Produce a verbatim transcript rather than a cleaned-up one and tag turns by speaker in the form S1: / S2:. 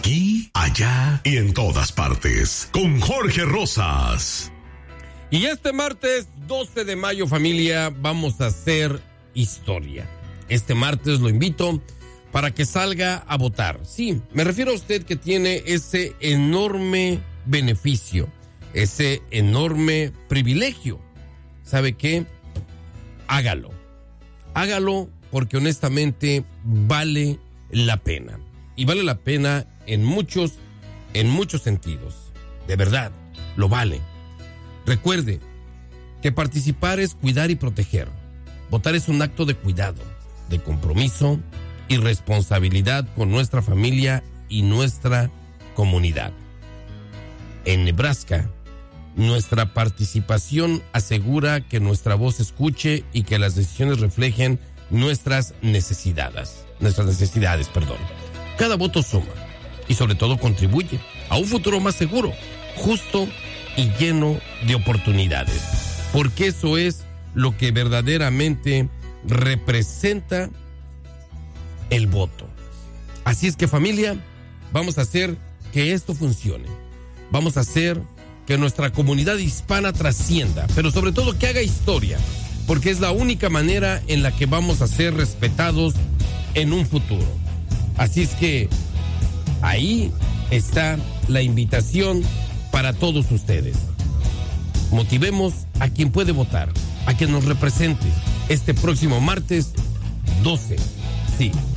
S1: Aquí, allá y en todas partes. Con Jorge Rosas.
S2: Y este martes doce de mayo, familia, vamos a hacer historia. Este martes lo invito para que salga a votar. Sí, me refiero a usted que tiene ese enorme beneficio, ese enorme privilegio. ¿Sabe qué? Hágalo. Hágalo porque honestamente vale la pena. Y vale la pena en muchos, en muchos sentidos. De verdad, lo vale. Recuerde que participar es cuidar y proteger. Votar es un acto de cuidado, de compromiso y responsabilidad con nuestra familia y nuestra comunidad. En Nebraska, nuestra participación asegura que nuestra voz se escuche y que las decisiones reflejen nuestras necesidades. Nuestras necesidades, perdón. Cada voto suma y sobre todo contribuye a un futuro más seguro, justo y lleno de oportunidades. Porque eso es lo que verdaderamente representa el voto. Así es que, familia, vamos a hacer que esto funcione. Vamos a hacer que nuestra comunidad hispana trascienda, pero sobre todo que haga historia, porque es la única manera en la que vamos a ser respetados en un futuro. Así es que ahí está la invitación para todos ustedes. Motivemos a quien puede votar, a quien nos represente este próximo martes doce. Sí,